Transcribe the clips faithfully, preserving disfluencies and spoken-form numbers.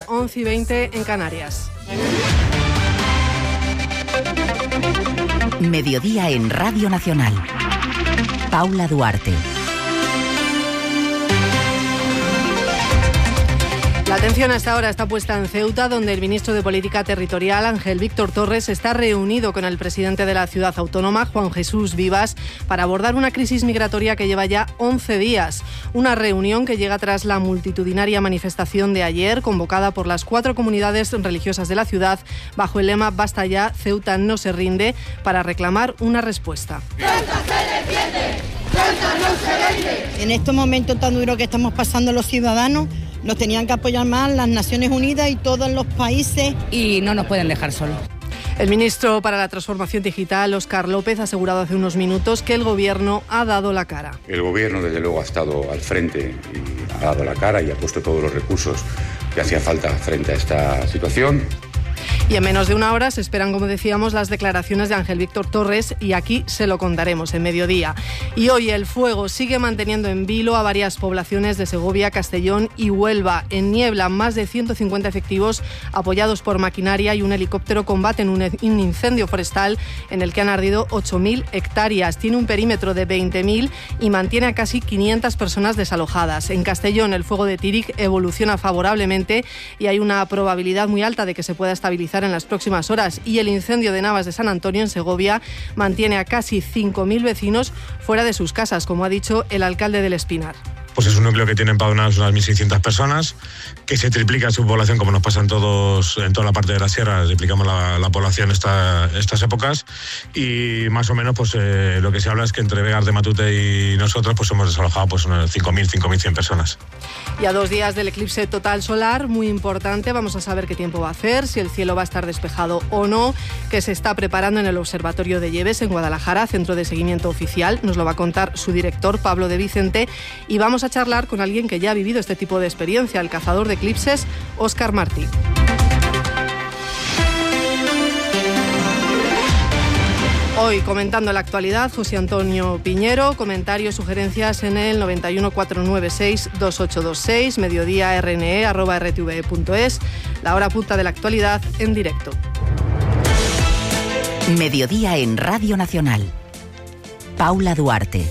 once y veinte en Canarias. Mediodía en Radio Nacional. Paula Duarte. La atención hasta ahora está puesta en Ceuta, donde el ministro de Política Territorial, Ángel Víctor Torres, está reunido con el presidente de la ciudad autónoma, Juan Jesús Vivas, para abordar una crisis migratoria que lleva ya once días. Una reunión que llega tras la multitudinaria manifestación de ayer, convocada por las cuatro comunidades religiosas de la ciudad, bajo el lema «Basta ya, Ceuta no se rinde», para reclamar una respuesta. ¡Ceuta se defiende! ¡Ceuta no se vende! En estos momentos tan duros que estamos pasando los ciudadanos, nos tenían que apoyar más las Naciones Unidas y todos los países. Y no nos pueden dejar solos. El ministro para la Transformación Digital, Óscar López, ha asegurado hace unos minutos que el Gobierno ha dado la cara. El Gobierno, desde luego, ha estado al frente y ha dado la cara y ha puesto todos los recursos que hacía falta frente a esta situación. Y en menos de una hora se esperan, como decíamos, las declaraciones de Ángel Víctor Torres, y aquí se lo contaremos en mediodía. Y hoy el fuego sigue manteniendo en vilo a varias poblaciones de Segovia, Castellón y Huelva. En Niebla, más de ciento cincuenta efectivos apoyados por maquinaria y un helicóptero combaten un incendio forestal en el que han ardido ocho mil hectáreas. Tiene un perímetro de veinte mil y mantiene a casi quinientas personas desalojadas. En Castellón, el fuego de Tírig evoluciona favorablemente y hay una probabilidad muy alta de que se pueda estabilizar en las próximas horas, y el incendio de Navas de San Antonio, en Segovia, mantiene a casi cinco mil vecinos fuera de sus casas, como ha dicho el alcalde del Espinar. Pues es un núcleo que tiene empadronadas unas mil seiscientas personas, que se triplica su población, como nos pasa en, todos, en toda la parte de la sierra, triplicamos la, la población esta, estas épocas, y más o menos pues eh, lo que se habla es que entre Begas de Matute y nosotros pues hemos desalojado pues unas cinco mil, cinco mil cien personas. Y a dos días del eclipse total solar, muy importante, vamos a saber qué tiempo va a hacer, si el cielo va a estar despejado o no, que se está preparando en el Observatorio de Lleves, en Guadalajara, centro de seguimiento oficial. Nos lo va a contar su director, Pablo de Vicente, y vamos a charlar con alguien que ya ha vivido este tipo de experiencia, el cazador de eclipses, Óscar Martí. Hoy, comentando la actualidad, José Antonio Piñero. Comentarios, sugerencias en el noventa y uno, cuatrocientos noventa y seis, veintiocho veintiséis, mediodía rne arroba r t v punto es, la hora punta de la actualidad en directo. Mediodía en Radio Nacional. Paula Duarte.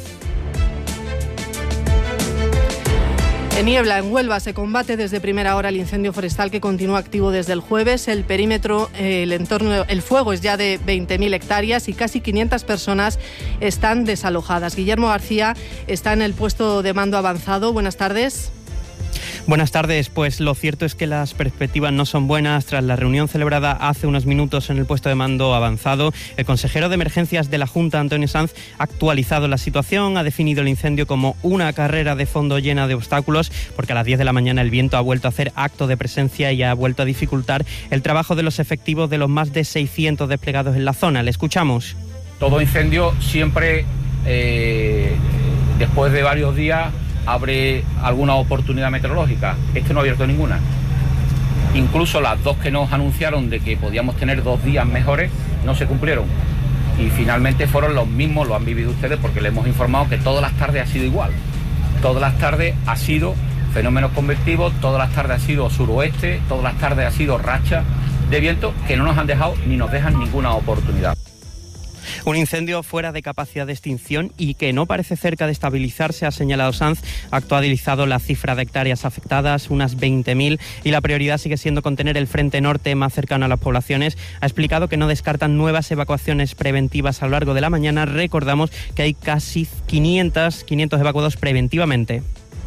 En Niebla, en Huelva, se combate desde primera hora el incendio forestal que continúa activo desde el jueves. El perímetro, el entorno, el fuego es ya de veinte mil hectáreas y casi quinientas personas están desalojadas. Guillermo García está en el puesto de mando avanzado. Buenas tardes. Buenas tardes. Pues lo cierto es que las perspectivas no son buenas. Tras la reunión celebrada hace unos minutos en el puesto de mando avanzado, el consejero de Emergencias de la Junta, Antonio Sanz, ha actualizado la situación, ha definido el incendio como una carrera de fondo llena de obstáculos, porque a las diez de la mañana el viento ha vuelto a hacer acto de presencia y ha vuelto a dificultar el trabajo de los efectivos de los más de seiscientos desplegados en la zona. Le escuchamos. Todo incendio siempre, eh, después de varios días, abre alguna oportunidad meteorológica. Este no ha abierto ninguna. Incluso las dos que nos anunciaron de que podíamos tener dos días mejores no se cumplieron. Y finalmente fueron los mismos, lo han vivido ustedes, porque les hemos informado que todas las tardes ha sido igual. Todas las tardes ha sido fenómenos convectivos, todas las tardes ha sido suroeste, todas las tardes ha sido racha de viento que no nos han dejado ni nos dejan ninguna oportunidad. Un incendio fuera de capacidad de extinción y que no parece cerca de estabilizarse, ha señalado Sanz. Ha actualizado la cifra de hectáreas afectadas, unas veinte mil, y la prioridad sigue siendo contener el frente norte más cercano a las poblaciones. Ha explicado que no descartan nuevas evacuaciones preventivas a lo largo de la mañana. Recordamos que hay casi quinientos, quinientos evacuados preventivamente.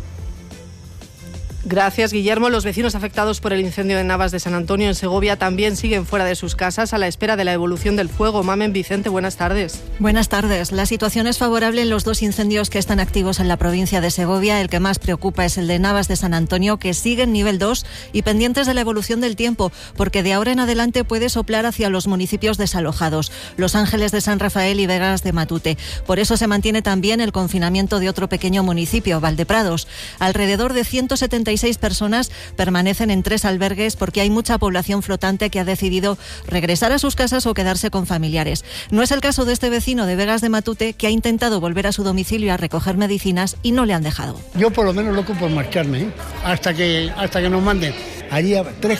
Gracias, Guillermo. Los vecinos afectados por el incendio de Navas de San Antonio, en Segovia, también siguen fuera de sus casas a la espera de la evolución del fuego. Mamen Vicente, buenas tardes. Buenas tardes. La situación es favorable en los dos incendios que están activos en la provincia de Segovia. El que más preocupa es el de Navas de San Antonio, que sigue en nivel dos y pendientes de la evolución del tiempo, porque de ahora en adelante puede soplar hacia los municipios desalojados, Los Ángeles de San Rafael y Begas de Matute. Por eso se mantiene también el confinamiento de otro pequeño municipio, Valdeprados. Alrededor de ciento setenta y seis personas permanecen en tres albergues porque hay mucha población flotante que ha decidido regresar a sus casas o quedarse con familiares. No es el caso de este vecino de Begas de Matute, que ha intentado volver a su domicilio a recoger medicinas y no le han dejado. Yo por lo menos loco por marcharme, ¿eh? hasta que hasta que nos manden allí a tres